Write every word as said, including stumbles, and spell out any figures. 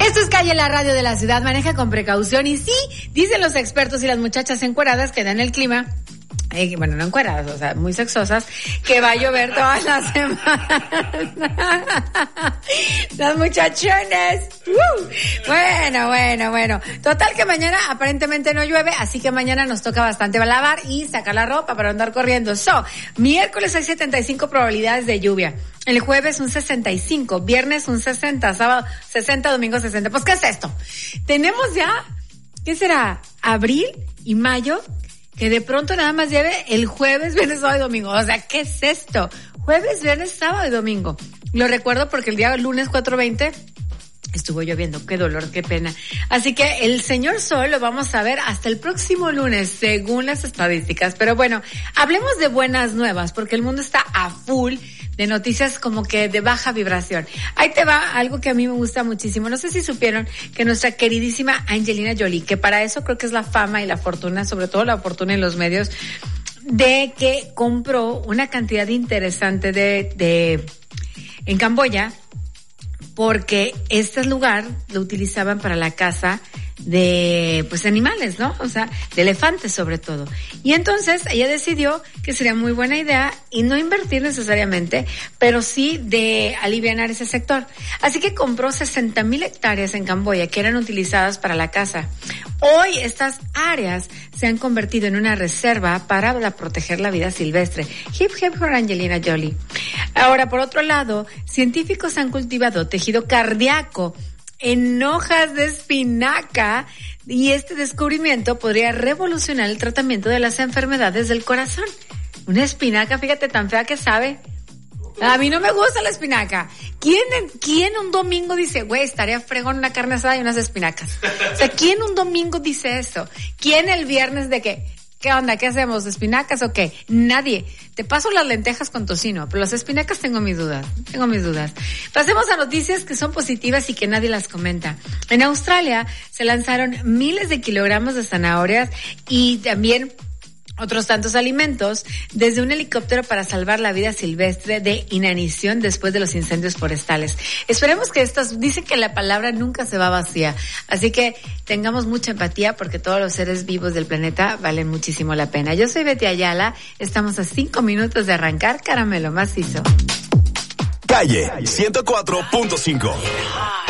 Esto es Calle, la radio de la ciudad. Maneja con precaución y sí, dicen los expertos y las muchachas encueradas que dan el clima. Eh, bueno, no encueradas, o sea, muy sexosas, que va a llover todas las semanas. Las muchachones. Uh. Bueno, bueno, bueno. Total que mañana aparentemente no llueve, así que mañana nos toca bastante lavar y sacar la ropa para andar corriendo. So, miércoles hay setenta y cinco probabilidades de lluvia. El jueves un sesenta y cinco, viernes un sesenta, sábado sesenta, domingo sesenta. Pues, ¿qué es esto? Tenemos ya, ¿qué será? Abril y mayo, que de pronto nada más lleve el jueves, viernes, sábado y domingo. O sea, ¿qué es esto? Jueves, viernes, sábado y domingo. Lo recuerdo porque el día lunes cuatro veinte estuvo lloviendo. Qué dolor, qué pena. Así que el señor sol lo vamos a ver hasta el próximo lunes, según las estadísticas. Pero bueno, hablemos de buenas nuevas, porque el mundo está a full de noticias como que de baja vibración. Ahí te va algo que a mí me gusta muchísimo. No sé si supieron que nuestra queridísima Angelina Jolie, que para eso creo que es la fama y la fortuna, sobre todo la fortuna en los medios, de que compró una cantidad interesante de, de, en Camboya, porque este lugar lo utilizaban para la caza de, pues, animales, ¿no? O sea, de elefantes sobre todo. Y entonces ella decidió que sería muy buena idea y no invertir necesariamente, pero sí de alivianar ese sector. Así que compró sesenta mil hectáreas en Camboya que eran utilizadas para la caza. Hoy estas áreas se han convertido en una reserva para la, proteger la vida silvestre. Hip hip for Angelina Jolie. Ahora, por otro lado, científicos han cultivado tejido cardíaco en hojas de espinaca y este descubrimiento podría revolucionar el tratamiento de las enfermedades del corazón. Una espinaca, fíjate, tan fea que sabe. A mí no me gusta la espinaca. ¿Quién, quién un domingo dice, güey, estaría fregón una carne asada y unas espinacas? O sea, ¿quién un domingo dice eso? ¿Quién el viernes de que, qué onda, qué hacemos, espinacas o qué? Nadie. Te paso las lentejas con tocino, pero las espinacas tengo mis dudas, tengo mis dudas. Pasemos a noticias que son positivas y que nadie las comenta. En Australia se lanzaron miles de kilogramos de zanahorias y también otros tantos alimentos desde un helicóptero para salvar la vida silvestre de inanición después de los incendios forestales. Esperemos que estos, dicen que la palabra nunca se va vacía, así que tengamos mucha empatía porque todos los seres vivos del planeta valen muchísimo la pena. Yo soy Betty Ayala, estamos a cinco minutos de arrancar Caramelo Macizo. Calle ciento cuatro punto cinco.